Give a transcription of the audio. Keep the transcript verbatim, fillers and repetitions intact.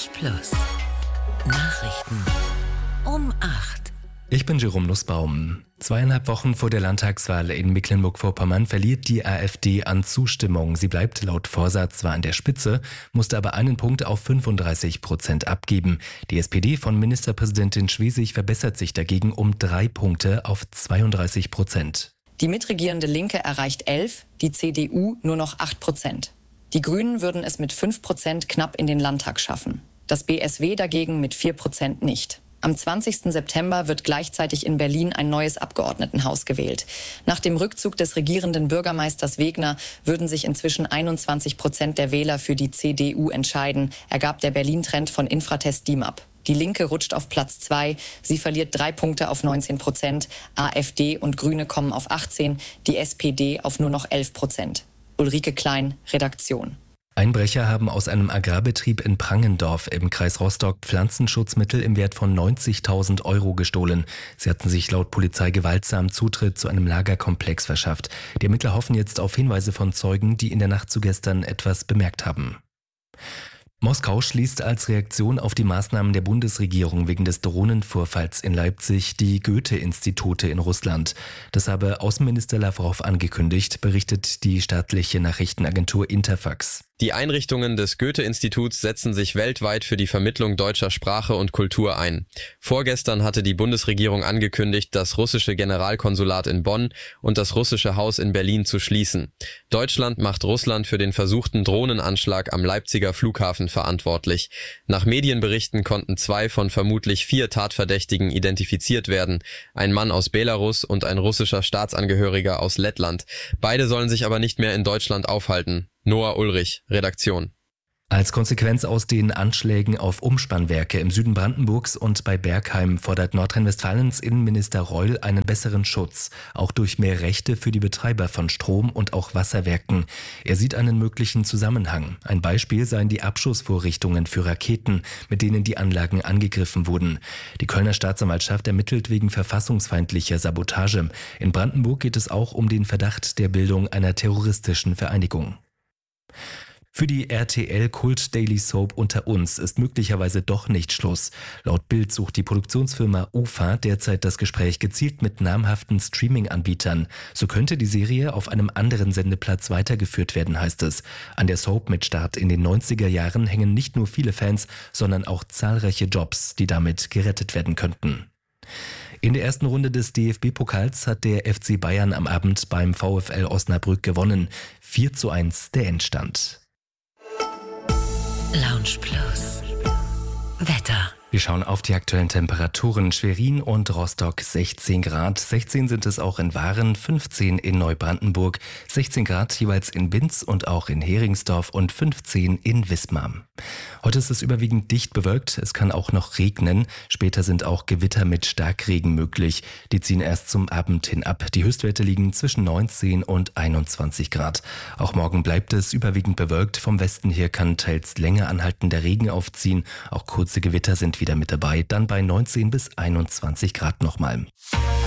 Lounge Plus. Nachrichten um acht. Ich bin Jerome Nussbaum. Zweieinhalb Wochen vor der Landtagswahl in Mecklenburg-Vorpommern verliert die AfD an Zustimmung. Sie bleibt laut Vorsatz zwar an der Spitze, musste aber einen Punkt auf fünfunddreißig Prozent abgeben. Die S P D von Ministerpräsidentin Schwesig verbessert sich dagegen um drei Punkte auf zweiunddreißig Prozent. Die mitregierende Linke erreicht elf, die C D U nur noch acht Prozent. Die Grünen würden es mit fünf Prozent knapp in den Landtag schaffen. Das B S W dagegen mit vier Prozent nicht. Am zwanzigsten September wird gleichzeitig in Berlin ein neues Abgeordnetenhaus gewählt. Nach dem Rückzug des regierenden Bürgermeisters Wegner würden sich inzwischen einundzwanzig Prozent der Wähler für die C D U entscheiden, ergab der Berlin-Trend von Infratest DIMAP. Die Linke rutscht auf Platz zwei, sie verliert drei Punkte auf neunzehn Prozent, AfD und Grüne kommen auf achtzehn, die S P D auf nur noch elf Prozent. Ulrike Klein, Redaktion. Einbrecher haben aus einem Agrarbetrieb in Prangendorf im Kreis Rostock Pflanzenschutzmittel im Wert von neunzigtausend Euro gestohlen. Sie hatten sich laut Polizei gewaltsam Zutritt zu einem Lagerkomplex verschafft. Die Ermittler hoffen jetzt auf Hinweise von Zeugen, die in der Nacht zu gestern etwas bemerkt haben. Moskau schließt als Reaktion auf die Maßnahmen der Bundesregierung wegen des Drohnenvorfalls in Leipzig die Goethe-Institute in Russland. Das habe Außenminister Lawrow angekündigt, berichtet die staatliche Nachrichtenagentur Interfax. Die Einrichtungen des Goethe-Instituts setzen sich weltweit für die Vermittlung deutscher Sprache und Kultur ein. Vorgestern hatte die Bundesregierung angekündigt, das russische Generalkonsulat in Bonn und das russische Haus in Berlin zu schließen. Deutschland macht Russland für den versuchten Drohnenanschlag am Leipziger Flughafen verantwortlich. Nach Medienberichten konnten zwei von vermutlich vier Tatverdächtigen identifiziert werden. Ein Mann aus Belarus und ein russischer Staatsangehöriger aus Lettland. Beide sollen sich aber nicht mehr in Deutschland aufhalten. Noah Ulrich, Redaktion. Als Konsequenz aus den Anschlägen auf Umspannwerke im Süden Brandenburgs und bei Bergheim fordert Nordrhein-Westfalens Innenminister Reul einen besseren Schutz, auch durch mehr Rechte für die Betreiber von Strom- und auch Wasserwerken. Er sieht einen möglichen Zusammenhang. Ein Beispiel seien die Abschussvorrichtungen für Raketen, mit denen die Anlagen angegriffen wurden. Die Kölner Staatsanwaltschaft ermittelt wegen verfassungsfeindlicher Sabotage. In Brandenburg geht es auch um den Verdacht der Bildung einer terroristischen Vereinigung. Für die R T L-Kult-Daily Soap Unter uns ist möglicherweise doch nicht Schluss. Laut Bild sucht die Produktionsfirma UFA derzeit das Gespräch gezielt mit namhaften Streaming-Anbietern. So könnte die Serie auf einem anderen Sendeplatz weitergeführt werden, heißt es. An der Soap mit Start in den neunziger Jahren hängen nicht nur viele Fans, sondern auch zahlreiche Jobs, die damit gerettet werden könnten. In der ersten Runde des D F B-Pokals hat der F C Bayern am Abend beim VfL Osnabrück gewonnen. vier zu eins der Endstand. Lounge Plus. Wetter. Wir schauen auf die aktuellen Temperaturen. Schwerin und Rostock sechzehn Grad, sechzehn sind es auch in Waren, fünfzehn in Neubrandenburg, sechzehn Grad jeweils in Binz und auch in Heringsdorf und fünfzehn in Wismar. Heute ist es überwiegend dicht bewölkt, es kann auch noch regnen. Später sind auch Gewitter mit Starkregen möglich. Die ziehen erst zum Abend hin ab. Die Höchstwerte liegen zwischen neunzehn und einundzwanzig Grad. Auch morgen bleibt es überwiegend bewölkt. Vom Westen her kann teils länger anhaltender Regen aufziehen. Auch kurze Gewitter sind wieder mit dabei. Dann bei neunzehn bis einundzwanzig Grad nochmal.